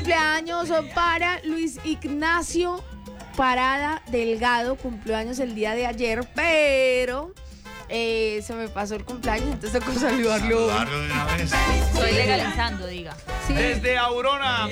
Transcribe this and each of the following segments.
cumpleaños para Luis Ignacio Parada Delgado, cumpleaños el día de ayer, pero se me pasó el cumpleaños, entonces tengo que saludarlo. Saludarlo de una vez. Estoy legalizando, diga. Sí. Desde Aurora,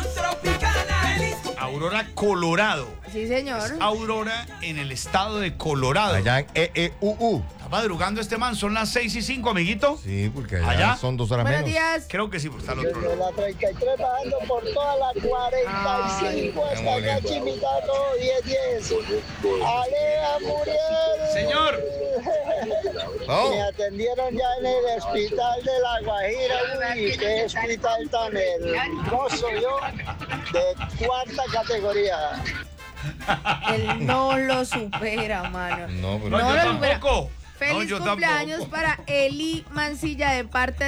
Colorado. Sí, señor. Aurora en el estado de Colorado. Allá en EEUU. Está madrugando este man, son las 6:05, amiguito. Sí, porque allá, ¿Allá? son 2 horas Buenos menos. días. Creo que sí, porque está al otro Desde lado. la 33 bajando por toda la 45 Ay, hasta acá, Chimitato 1010. ¡Alea Muriel! Señor. Oh. Me atendieron ya en el hospital de La Guajira. Uy, qué hospital tan hermoso yo, de 4ª categoría. Él no lo supera, mano. No, pero No, No yo lo supera. tampoco. Feliz No, yo cumpleaños tampoco. para Eli Mancilla de parte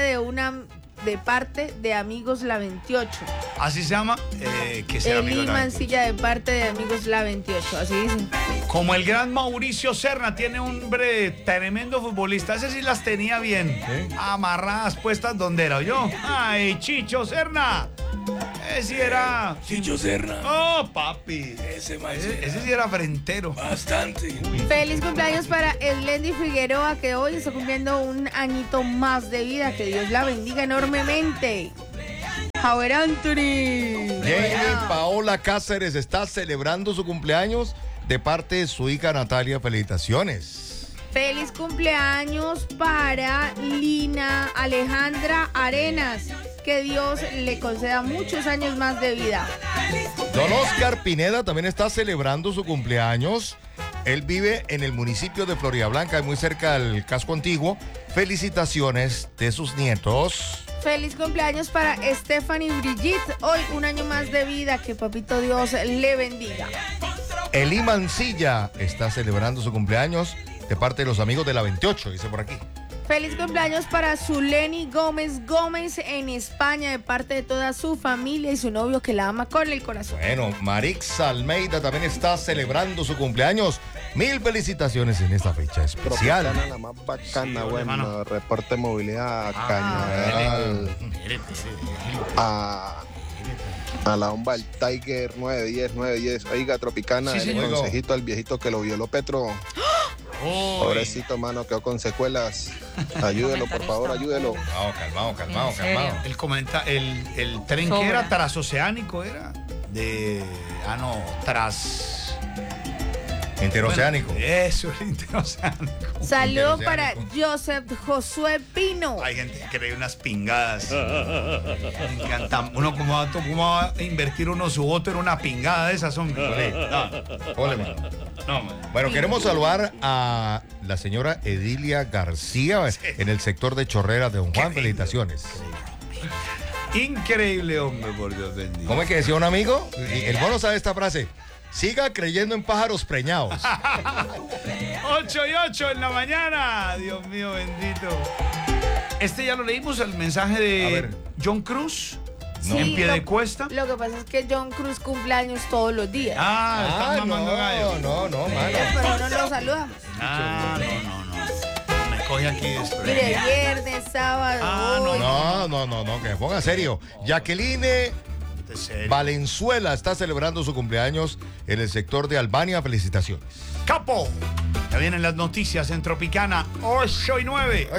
de Amigos La 28. Así se llama. Que sea amigo Eli de la gente. Mancilla de parte de Amigos La 28, así dicen. Como el gran Mauricio Serna, tiene un hombre tremendo futbolista. Ese sí las tenía bien. ¿Sí? Amarradas, puestas donde era yo. Ay, Chicho Serna. Ese sí era. Chicho Serna. Oh, papi. Ese man. Ese sí era frentero. Bastante. Feliz cumpleaños para Eslendi Figueroa, que hoy está cumpliendo un añito más de vida. Que Dios la bendiga enormemente. Howard Anthony. Jamie Paola Cáceres está celebrando su cumpleaños de parte de su hija Natalia. Felicitaciones. Feliz cumpleaños para Lina Alejandra Arenas. Que Dios le conceda muchos años más de vida. Don Oscar Pineda también está celebrando su cumpleaños. Él vive en el municipio de Floridablanca, muy cerca del casco antiguo. Felicitaciones de sus nietos. Feliz cumpleaños para Stephanie Brigitte. Hoy un año más de vida. Que Papito Dios le bendiga. Eli Mancilla está celebrando su cumpleaños de parte de los amigos de la 28, dice por aquí. Feliz cumpleaños para Zuleni Gómez Gómez en España de parte de toda su familia y su novio que la ama con el corazón. Bueno, Marix Almeida también está celebrando su cumpleaños. 1000 felicitaciones en esta fecha especial. Tropicana, la más bacana, bueno, hermano. reporte de movilidad, Cañaveral, a la bomba del Tiger 910. Oiga, Tropicana, Sí, el señor. consejito al viejito que lo violó Petro. Pobrecito, mano, quedó con secuelas. Ayúdelo, por favor, ayúdelo. Calmado. El tren que era transoceánico, era Interoceánico. Bueno, eso, el interoceánico. Saludos para Joseph Josué Pino. Hay gente que cree unas pingadas. Me encanta. Uno, ¿cómo va a invertir uno su voto en una pingada de esas? Son. Ole, mano. No, man. Bueno, queremos saludar a la señora Edilia García en el sector de Chorreras de Don Juan. Felicitaciones. Increíble, hombre, por Dios bendito. ¿Cómo es que decía un amigo? El mono sabe esta frase. Siga creyendo en pájaros preñados. 8:08 en la mañana. Dios mío, bendito. Este ya lo leímos, el mensaje A de ver. John Cruz. Sí, En pie de cuesta. Lo que pasa es que John Cruz cumple años todos los días. Están mamando gallo. no, mano. Pero no lo saludamos. No. Me coge aquí después. Mire, viernes, sábado, hoy. No, que me ponga serio. Jacqueline Valenzuela está celebrando su cumpleaños en el sector de Albania. Felicitaciones. Capo. Ya vienen las noticias en Tropicana 8:09.